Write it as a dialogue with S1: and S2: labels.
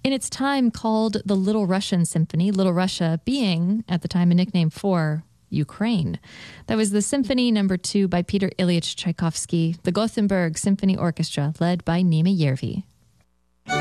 S1: in its time called the Little Russian Symphony, Little Russia being, at the time, a nickname for Ukraine. That was the Symphony No. 2 by Peter Ilyich Tchaikovsky, the Gothenburg Symphony Orchestra, led by Nima Järvi.